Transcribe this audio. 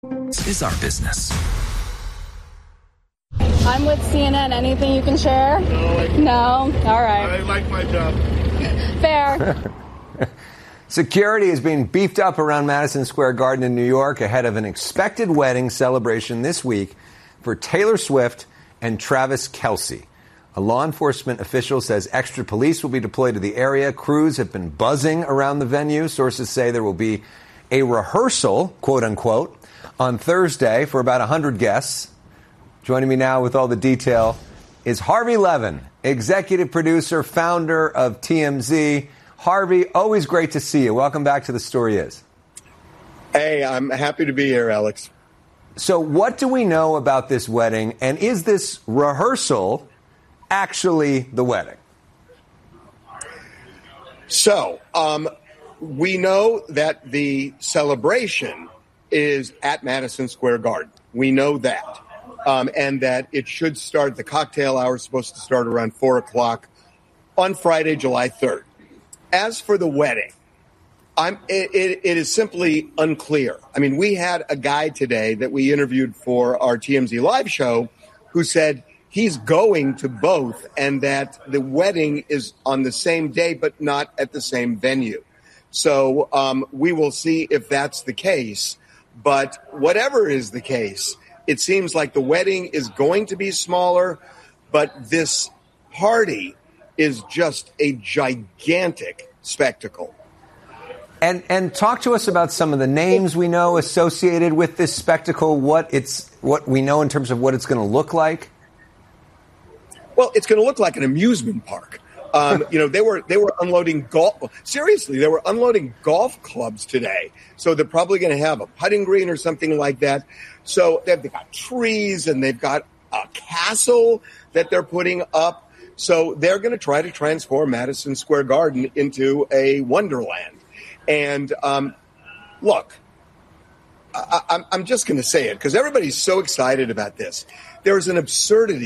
This is our business. I'm with CNN. Anything you can share? No. All right. I like my job. Fair. Security is being beefed up around Madison Square Garden in New York ahead of an expected wedding celebration this week for Taylor Swift and Travis Kelce. A law enforcement official says extra police will be deployed to the area. Crews have been buzzing around the venue. Sources say there will be a rehearsal, quote unquote, on Thursday for about 100 guests. Joining me now with all the detail is Harvey Levin, executive producer, founder of TMZ. Harvey, always great to see you. Welcome back to The Story Is. Hey, I'm happy to be here, Alex. So what do we know about this wedding, and is this rehearsal actually the wedding? So, we know that the celebration is at Madison Square Garden. We know that. And that it should start, the cocktail hour is supposed to start around 4 o'clock on Friday, July 3rd. As for the wedding, it is simply unclear. I mean, we had a guy today that we interviewed for our TMZ live show who said he's going to both and that the wedding is on the same day but not at the same venue. So we will see if that's the case. But whatever is the case, it seems like the wedding is going to be smaller, but this party is just a gigantic spectacle. And talk to us about some of the names we know associated with this spectacle, what we know in terms of what it's going to look like. Well, it's going to look like an amusement park. They were unloading golf. Seriously, they were unloading golf clubs today. So they're probably going to have a putting green or something like that. So they've got trees and they've got a castle that they're putting up. So they're going to try to transform Madison Square Garden into a wonderland. And look, I'm just going to say it because everybody's so excited about this. There's an absurdity